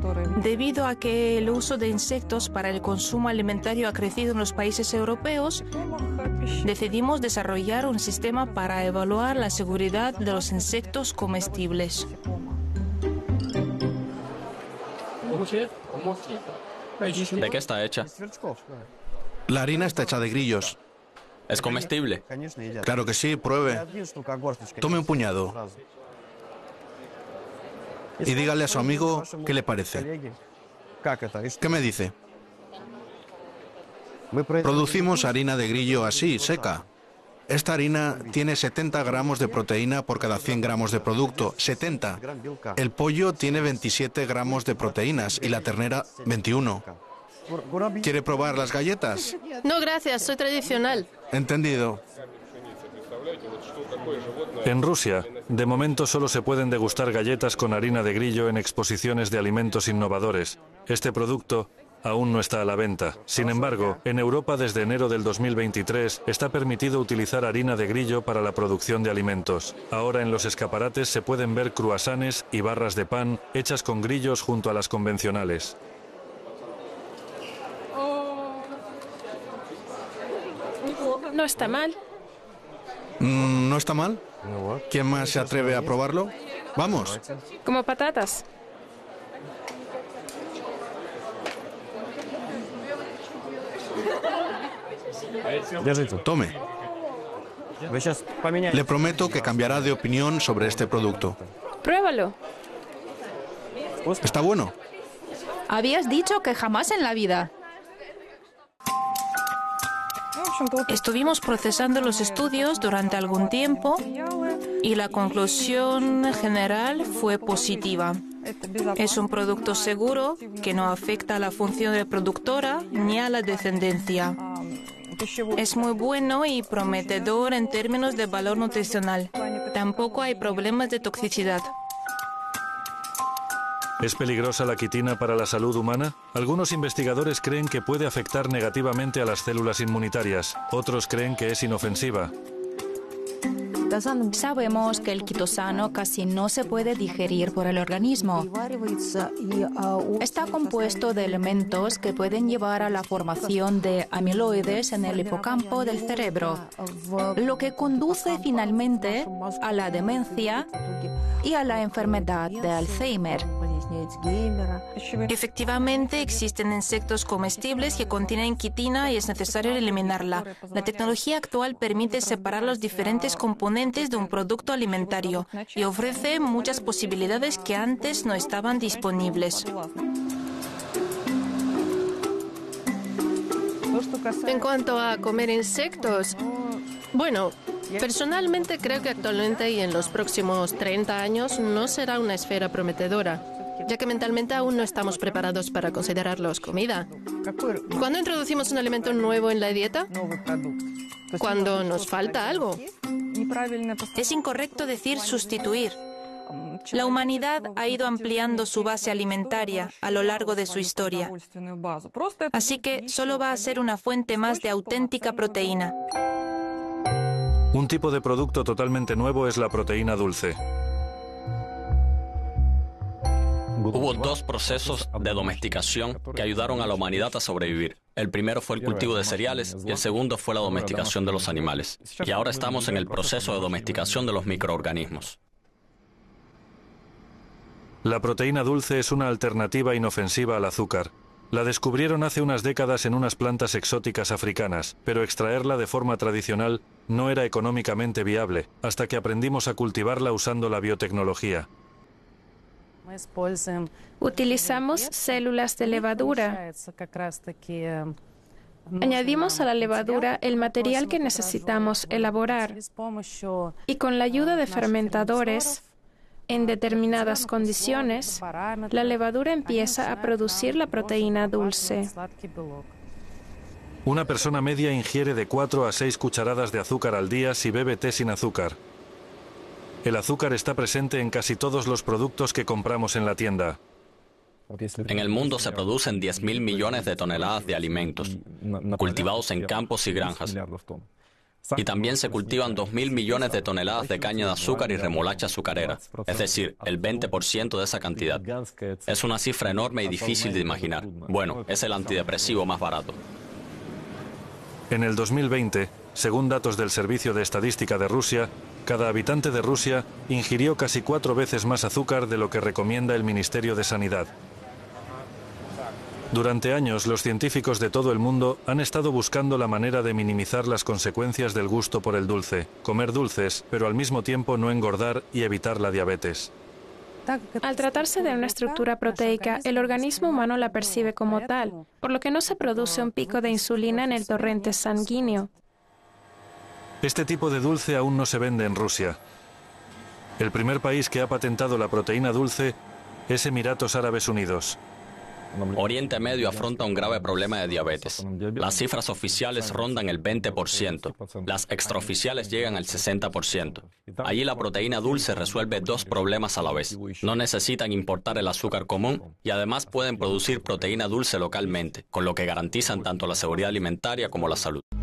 Debido a que el uso de insectos para el consumo alimentario ha crecido en los países europeos, decidimos desarrollar un sistema para evaluar la seguridad de los insectos comestibles. ¿De qué está hecha? La harina está hecha de grillos. ¿Es comestible? Claro que sí, pruebe. Tome un puñado y dígale a su amigo qué le parece. ¿Qué me dice? Producimos harina de grillo así, seca. Esta harina tiene 70 gramos de proteína por cada 100 gramos de producto. 70. El pollo tiene 27 gramos de proteínas y la ternera 21. ¿Quiere probar las galletas? No, gracias, soy tradicional. Entendido. En Rusia, de momento solo se pueden degustar galletas con harina de grillo en exposiciones de alimentos innovadores. Este producto aún no está a la venta. Sin embargo, en Europa desde enero del 2023 está permitido utilizar harina de grillo para la producción de alimentos. Ahora en los escaparates se pueden ver cruasanes y barras de pan hechas con grillos junto a las convencionales. No está mal. ¿No está mal? ¿Quién más se atreve a probarlo? Vamos. Como patatas. Tome. Le prometo que cambiará de opinión sobre este producto. Pruébalo. ¿Está bueno? Habías dicho que jamás en la vida. Estuvimos procesando los estudios durante algún tiempo y la conclusión general fue positiva. Es un producto seguro que no afecta a la función reproductora ni a la descendencia. Es muy bueno y prometedor en términos de valor nutricional. Tampoco hay problemas de toxicidad. ¿Es peligrosa la quitina para la salud humana? Algunos investigadores creen que puede afectar negativamente a las células inmunitarias. Otros creen que es inofensiva. Sabemos que el quitosano casi no se puede digerir por el organismo. Está compuesto de elementos que pueden llevar a la formación de amiloides en el hipocampo del cerebro, lo que conduce finalmente a la demencia y a la enfermedad de Alzheimer. Efectivamente, existen insectos comestibles que contienen quitina y es necesario eliminarla. La tecnología actual permite separar los diferentes componentes de un producto alimentario y ofrece muchas posibilidades que antes no estaban disponibles. En cuanto a comer insectos, bueno, personalmente creo que actualmente y en los próximos 30 años no será una esfera prometedora, ya que mentalmente aún no estamos preparados para considerarlos comida. ¿Cuándo introducimos un alimento nuevo en la dieta? Cuando nos falta algo. Es incorrecto decir sustituir. La humanidad ha ido ampliando su base alimentaria a lo largo de su historia. Así que solo va a ser una fuente más de auténtica proteína. Un tipo de producto totalmente nuevo es la proteína dulce. Hubo dos procesos de domesticación que ayudaron a la humanidad a sobrevivir. El primero fue el cultivo de cereales y el segundo fue la domesticación de los animales. Y ahora estamos en el proceso de domesticación de los microorganismos. La proteína dulce es una alternativa inofensiva al azúcar. La descubrieron hace unas décadas en unas plantas exóticas africanas, pero extraerla de forma tradicional no era económicamente viable, hasta que aprendimos a cultivarla usando la biotecnología. Utilizamos células de levadura. Añadimos a la levadura el material que necesitamos elaborar y con la ayuda de fermentadores, en determinadas condiciones, la levadura empieza a producir la proteína dulce. Una persona media ingiere de 4 a 6 cucharadas de azúcar al día si bebe té sin azúcar. El azúcar está presente en casi todos los productos que compramos en la tienda. En el mundo se producen 10.000 millones de toneladas de alimentos, cultivados en campos y granjas. Y también se cultivan 2.000 millones de toneladas de caña de azúcar y remolacha azucarera, es decir, el 20% de esa cantidad. Es una cifra enorme y difícil de imaginar. Bueno, es el antidepresivo más barato. En el 2020, según datos del Servicio de Estadística de Rusia, cada habitante de Rusia ingirió casi 4 veces más azúcar de lo que recomienda el Ministerio de Sanidad. Durante años, los científicos de todo el mundo han estado buscando la manera de minimizar las consecuencias del gusto por el dulce, comer dulces, pero al mismo tiempo no engordar y evitar la diabetes. Al tratarse de una estructura proteica, el organismo humano la percibe como tal, por lo que no se produce un pico de insulina en el torrente sanguíneo. Este tipo de dulce aún no se vende en Rusia. El primer país que ha patentado la proteína dulce es Emiratos Árabes Unidos. Oriente Medio afronta un grave problema de diabetes. Las cifras oficiales rondan el 20%, las extraoficiales llegan al 60%. Allí la proteína dulce resuelve 2 problemas a la vez. No necesitan importar el azúcar común y además pueden producir proteína dulce localmente, con lo que garantizan tanto la seguridad alimentaria como la salud.